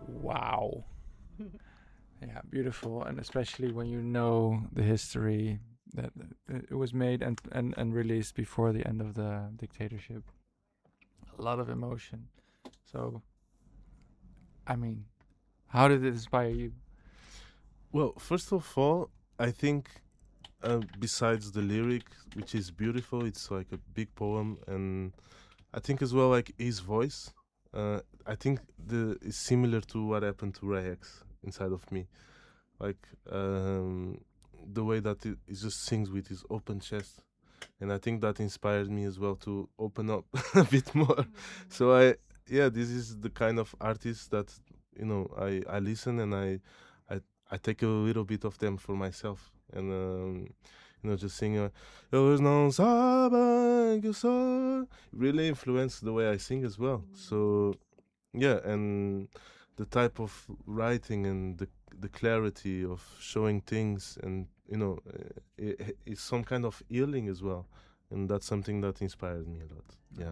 Wow. Yeah, beautiful, and especially when you know the history that it was made and released before the end of the dictatorship. A lot of emotion. So, I mean, how did it inspire you? Well, first of all, I think besides the lyric, which is beautiful, it's like a big poem, and I think as well like his voice. I think the is similar to what happened to Ray X inside of me, like the way that it just sings with his open chest, and I think that inspired me as well to open up a bit more. So yeah, this is the kind of artist that I listen and I I take a little bit of them for myself, and just singing "Eu não sabem que eu sou" really influenced the way I sing as well. So yeah, and the type of writing and the clarity of showing things, and it's some kind of healing as well, and that's something that inspired me a lot. Yeah.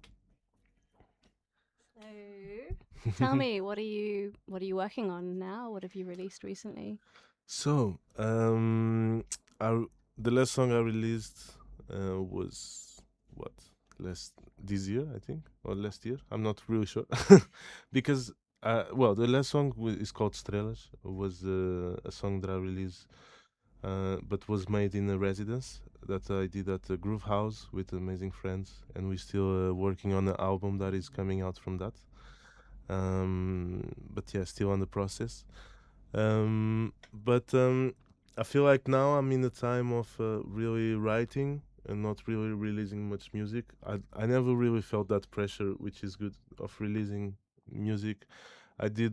So, tell me, what are you working on now? What have you released recently? So I, the last song I released was what last this year, I think, or last year. I'm not really sure because well, the last song is called Estrelas. Was a song that I released, but was made in a residence that I did at the Groove House with amazing friends, and we're still working on an album that is coming out from that. But yeah, still on the process. But I feel like now I'm in a time of really writing and not really releasing much music. I never really felt that pressure, which is good, of releasing music. I did,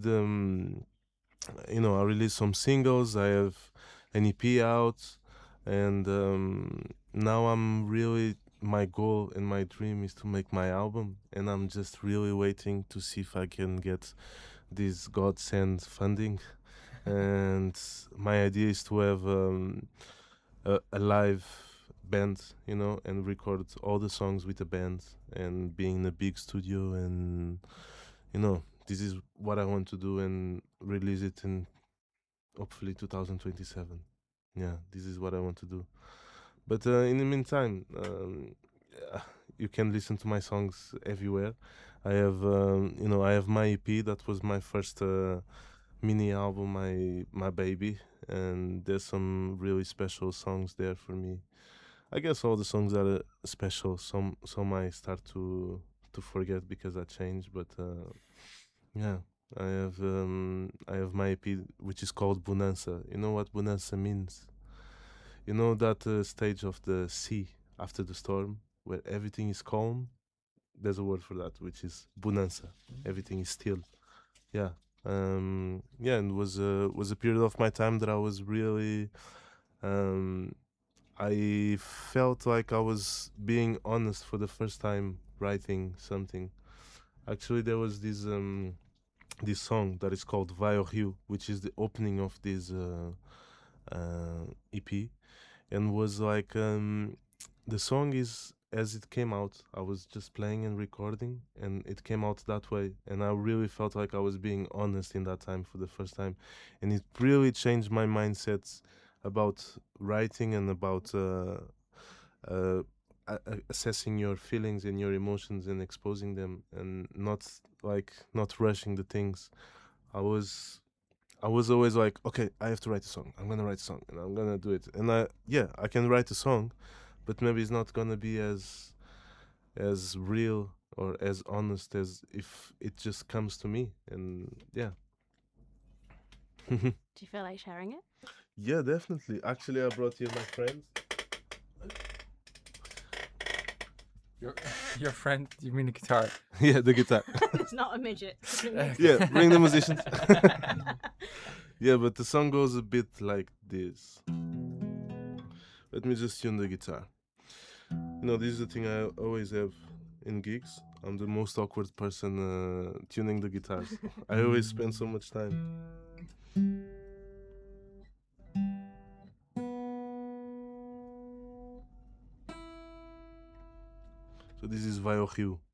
I released some singles. I have an EP out, and now I'm really, my goal and my dream is to make my album, and I'm just really waiting to see if I can get this godsend funding. And my idea is to have a live band, and record all the songs with a band and be in a big studio, and this is what I want to do and release it in hopefully 2027. Yeah, this is what I want to do. But in the meantime, uh, you can listen to my songs everywhere. I have my EP. That was my first mini album, my baby, and there's some really special songs there for me. I guess all the songs are special. Some I start to forget because I change, but yeah. I have my EP, which is called Bonanza. You know what Bonanza means? You know that stage of the sea after the storm where everything is calm. There's a word for that, which is Bonanza. Everything is still. Yeah. Yeah, and was a period of my time that I was really um I felt like I was being honest for the first time writing something. Actually, there was this song that is called Vai ao Rio, which is the opening of this EP, and was like the song is as it came out. I was just playing and recording, and it came out that way. And I really felt like I was being honest in that time for the first time, and it really changed my mindset about writing and about uh, assessing your feelings and your emotions and exposing them, and not rushing the things. I was I was always like, okay, I have to write a song. I'm gonna write a song, and I'm gonna do it. And I can write a song, but maybe it's not gonna be as real or as honest as if it just comes to me. And yeah, Do you feel like sharing it? yeah, definitely. Actually, I brought here my friend. Your your friend? You mean the guitar? Yeah, the guitar. It's not a midget. Yeah, bring the musicians. Yeah, but the song goes a bit like this. Let me just tune the guitar. This is the thing I always have in gigs. I'm the most awkward person tuning the guitars. I always spend so much time. So this is Vai ao Rio.